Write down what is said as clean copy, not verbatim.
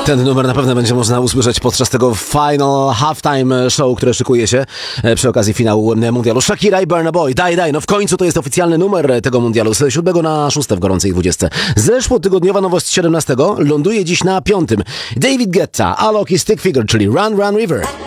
Ten numer na pewno będzie można usłyszeć podczas tego final halftime show, które szykuje się przy okazji finału mundialu. Shakira i Burna Boy, daj, no w końcu to jest oficjalny numer tego mundialu z 7 na 6 w gorącej 20. Zeszłotygodniowa nowość 17 ląduje dziś na 5. David Guetta, Alok i Stick Figure, czyli Run Run River.